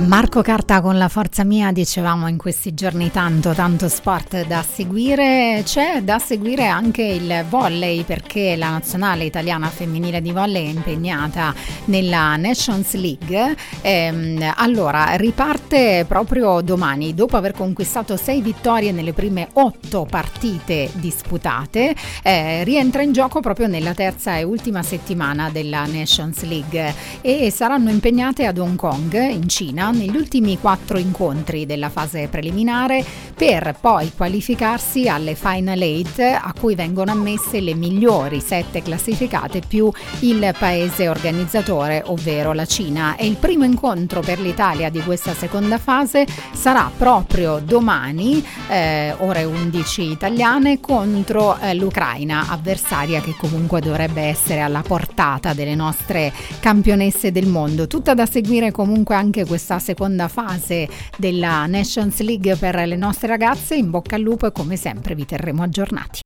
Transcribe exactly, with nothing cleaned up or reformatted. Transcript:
Marco Carta con la forza mia, dicevamo in questi giorni tanto tanto sport da seguire. C'è da seguire anche il volley, perché la nazionale italiana femminile di volley è impegnata nella Nations League. Ehm, allora riparte proprio domani, dopo aver conquistato sei vittorie nelle prime otto partite disputate. Eh, rientra in gioco proprio nella terza e ultima settimana della Nations League e saranno impegnate ad Hong Kong in Cina negli ultimi quattro incontri della fase preliminare, per poi qualificarsi alle Final Eight, a cui vengono ammesse le migliori sette classificate più il paese organizzatore, ovvero la Cina. E il primo incontro per l'Italia di questa seconda fase sarà proprio domani, eh, ore undici italiane, contro eh, l'Ucraina, avversaria che comunque dovrebbe essere alla portata delle nostre campionesse del mondo. Tutta da seguire comunque anche questa seconda fase della Nations League per le nostre ragazze. In bocca al lupo e come sempre vi terremo aggiornati.